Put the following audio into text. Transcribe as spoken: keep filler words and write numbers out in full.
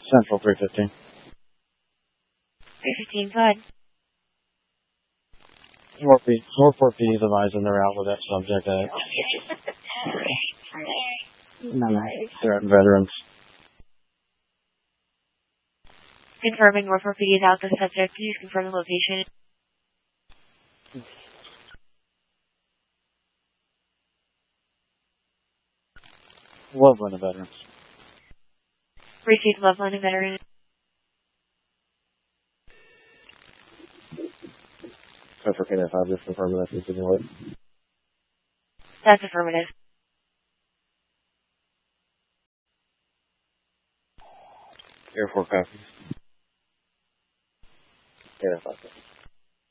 Central three fifteen. three fifteen, go ahead. Northport P is advising they're out with that subject. Uh, they're at Veterans. Confirming Northport P is out the subject. Please confirm the location. Loveland of Veterans. Received Loveland of Veterans. Central K nine five, just confirming that continuing with. That's affirmative. Air four copies. K nine five.